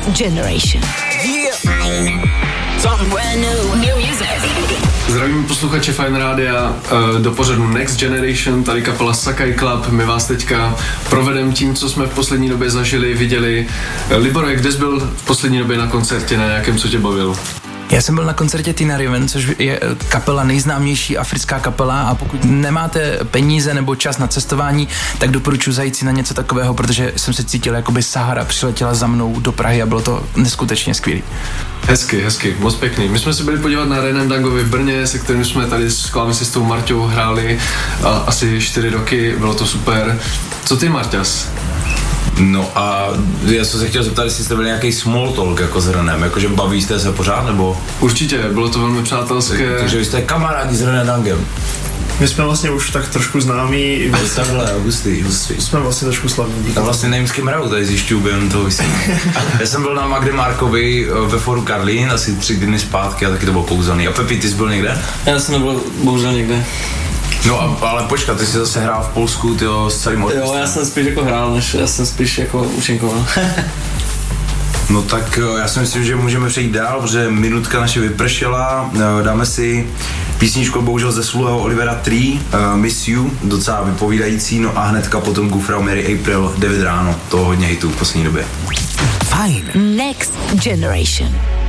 Generation. Zdravím posluchače Fajn Rádia do pořadu Next Generation, tady kapela Sakai Club. My vás teďka provedem tím, co jsme v poslední době zažili, viděli. Libore, kde jsi byl v poslední době na koncertě, na nějakém, co tě bavilo? Já jsem byl na koncertě Tina Riven, což je kapela, nejznámější africká kapela, a pokud nemáte peníze nebo čas na cestování, tak doporučuji zajít si na něco takového, protože jsem se cítil, jako by Sahara přiletěla za mnou do Prahy a bylo to neskutečně skvělý. Hezky, moc pěkný. My jsme se byli podívat na Renem Dangovi v Brně, se kterým jsme tady s klávesistou Marťou hráli asi 4 roky, bylo to super. Co ty, Marťas? No a já jsem se chtěl zeptat, jestli jste byli nějaký small talk jako s Renem, jakože bavíte se pořád, nebo? Určitě, bylo to velmi přátelské. Takže vy jste kamarádi s Renem Dangem. My jsme vlastně už tak trošku známí. Takhle, hustý. Jsme vlastně trošku slavní. A vlastně nevím, s kým hraju, tady zjišťuju během toho vysílání. Já jsem byl na Magdy Markovi ve Foru Karlín asi 3 dny zpátky a taky to bylo kouzelný. A Pepi, ty jsi byl někde? Já jsem nebyl bohužel někde. No ale počkat, ty jsi zase hrál v Polsku, tyjo, s celým orchestrem. Jo, já jsem spíš jako hrál, než já jsem spíš jako účinkoval. No tak já si myslím, že můžeme přejít dál, protože minutka naše vypršela. Dáme si písničku bohužel ze sluhého Olivera Tree, Miss You, docela vypovídající, no a hnedka potom Gufra Mary April 9 ráno, toho hodně hitů v poslední době. Fajn. Next Generation.